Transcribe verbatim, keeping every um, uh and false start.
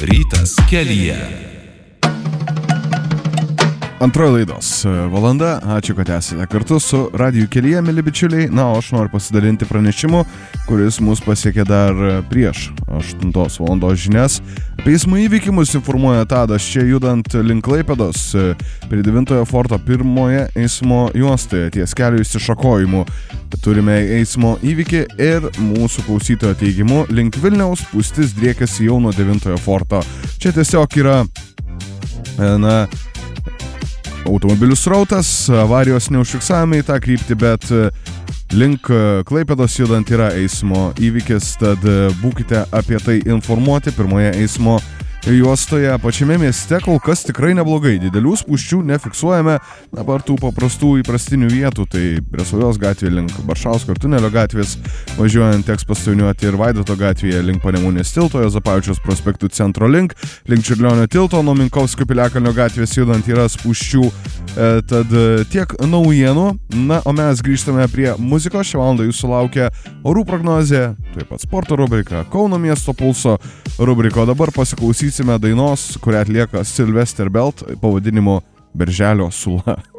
Rytas kelyje. Antroji laidos valanda. Ačiū, kad esate kartu su Radiju kelyje, mėly bičiuliai. Na, o aš noriu pasidalinti pranešimu, kuris mus pasiekė dar prieš aštuntos valandos žinias. Apie eismo įvykimus informuoja Tadas, čia judant link Klaipėdos prie devintojo forto pirmoje eismo juostoje ties kelių išsišakojimų. Turime eismo įvykį ir mūsų klausytojo teigimu link Vilniaus spūstis driekiasi jau nuo devintojo forto. Čia tiesiog yra, na, automobilių srautas, avarijos neužfiksavome į tą kryptį, bet link Klaipėdos judant yra eismo įvykis, tad būkite apie tai informuoti pirmoje eismo juostoje. Pačiame mieste kol kas tikrai neblogai, didelių spūsčių nefiksuojame, dabar tų paprastų įprastinių vietų, tai Bresaujos gatvėje link Baršausko ir Tunelio gatvės, važiuojant teks pastoviniuoti ir Vaidoto gatvėje link Panemunės tilto, Juozapavičiaus prospektų centro link, link Čiurlionio tilto, nuo Minkovskio Piliakalnio gatvės judant yra spūsčių, e, tad tiek naujienų. Na, o mes grįžtame prie muzikos. Šią valandą jūsų laukia orų prognozė, taip pat sporto rubrika, Kauno miesto pulso rubriko. Dabar pasiklausysime dainos, kurią atlieka Sylvester Belt pavadinimu Berželio sula.